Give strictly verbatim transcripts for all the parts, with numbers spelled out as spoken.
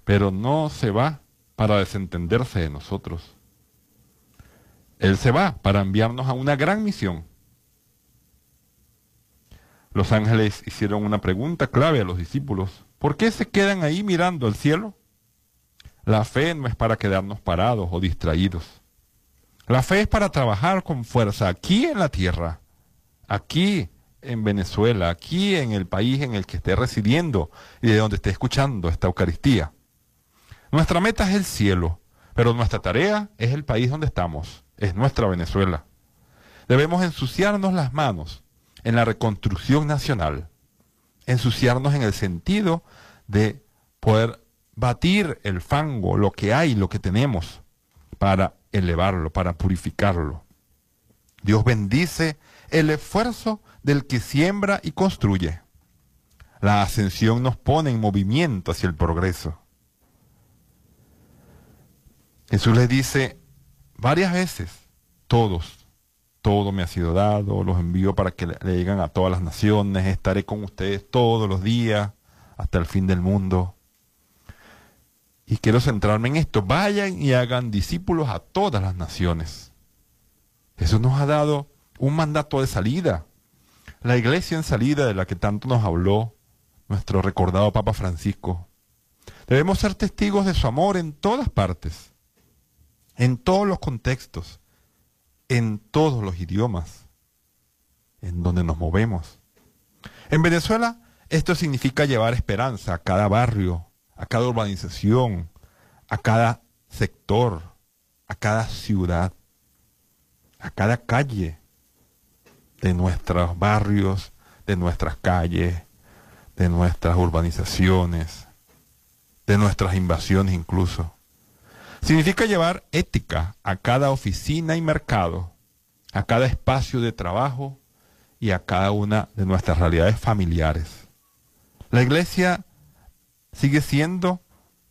pero no se va para desentenderse de nosotros. Él se va para enviarnos a una gran misión. Los ángeles hicieron una pregunta clave a los discípulos. ¿Por qué se quedan ahí mirando al cielo? La fe no es para quedarnos parados o distraídos. La fe es para trabajar con fuerza aquí en la tierra, aquí en Venezuela, aquí en el país en el que esté residiendo y de donde esté escuchando esta Eucaristía. Nuestra meta es el cielo, pero nuestra tarea es el país donde estamos, es nuestra Venezuela. Debemos ensuciarnos las manos en la reconstrucción nacional, ensuciarnos en el sentido de poder batir el fango, lo que hay, lo que tenemos, para elevarlo, para purificarlo. Dios bendice el esfuerzo del que siembra y construye. La ascensión nos pone en movimiento hacia el progreso. Jesús les dice varias veces, todos, todo me ha sido dado, los envío para que le, le lleguen a todas las naciones, estaré con ustedes todos los días, hasta el fin del mundo. Y quiero centrarme en esto, vayan y hagan discípulos a todas las naciones. Jesús nos ha dado un mandato de salida. La iglesia en salida de la que tanto nos habló nuestro recordado Papa Francisco. Debemos ser testigos de su amor en todas partes, en todos los contextos, en todos los idiomas, en donde nos movemos. En Venezuela, esto significa llevar esperanza a cada barrio, a cada urbanización, a cada sector, a cada ciudad, a cada calle de nuestros barrios, de nuestras calles, de nuestras urbanizaciones, de nuestras invasiones incluso. Significa llevar ética a cada oficina y mercado, a cada espacio de trabajo y a cada una de nuestras realidades familiares. La iglesia sigue siendo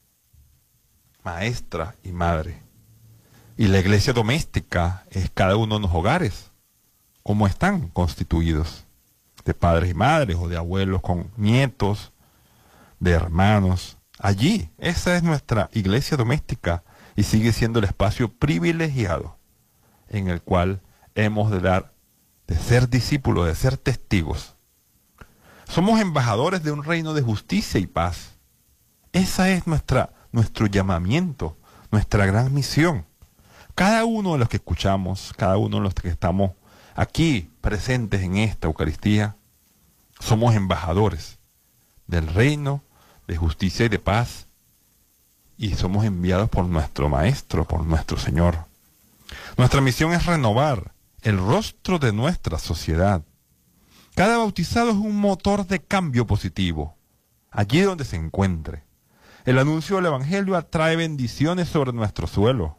maestra y madre. Y la iglesia doméstica es cada uno de los hogares, como están constituidos, de padres y madres o de abuelos con nietos, de hermanos. Allí, esa es nuestra iglesia doméstica y sigue siendo el espacio privilegiado en el cual hemos de dar, de ser discípulos, de ser testigos. Somos embajadores de un reino de justicia y paz. Esa es nuestra, nuestro llamamiento, nuestra gran misión. Cada uno de los que escuchamos, cada uno de los que estamos aquí presentes en esta Eucaristía, somos embajadores del reino de justicia y de paz y somos enviados por nuestro Maestro, por nuestro Señor. Nuestra misión es renovar el rostro de nuestra sociedad. Cada bautizado es un motor de cambio positivo, allí donde se encuentre. El anuncio del Evangelio atrae bendiciones sobre nuestro suelo.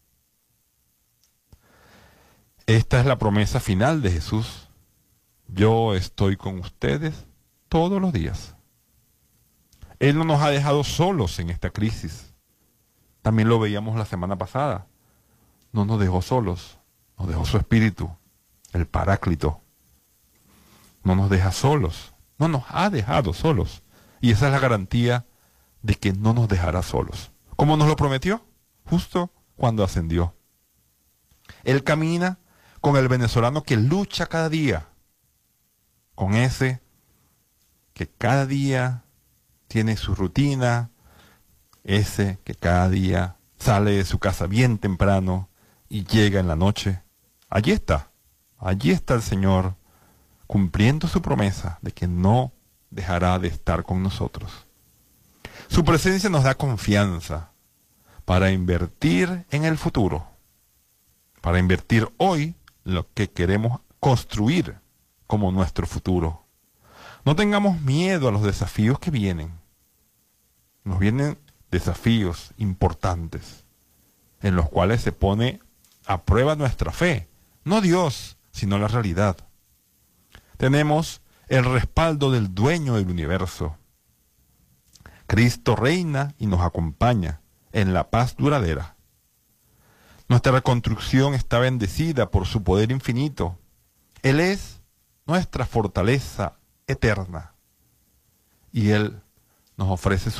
Esta es la promesa final de Jesús. Yo estoy con ustedes todos los días. Él no nos ha dejado solos en esta crisis. También lo veíamos la semana pasada. No nos dejó solos, nos dejó su Espíritu, el Paráclito. No nos deja solos, no nos ha dejado solos. Y esa es la garantía de que no nos dejará solos. ¿Cómo nos lo prometió? Justo cuando ascendió. Él camina con el venezolano que lucha cada día, con ese que cada día tiene su rutina, ese que cada día sale de su casa bien temprano y llega en la noche. Allí está, allí está el Señor cumpliendo su promesa de que no dejará de estar con nosotros. Su presencia nos da confianza para invertir en el futuro, para invertir hoy lo que queremos construir como nuestro futuro. No tengamos miedo a los desafíos que vienen. Nos vienen desafíos importantes en los cuales se pone a prueba nuestra fe, no Dios, sino la realidad. Tenemos el respaldo del dueño del universo. Cristo reina y nos acompaña en la paz duradera. Nuestra reconstrucción está bendecida por su poder infinito. Él es nuestra fortaleza eterna y Él nos ofrece su